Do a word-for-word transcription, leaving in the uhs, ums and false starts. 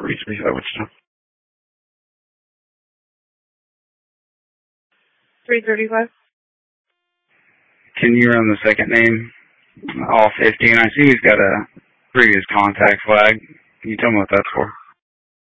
three thirty-five Wichita. three thirty-five. Can you run the second name off fifteen? I see he's got a previous contact flag. Can you tell me what that's for?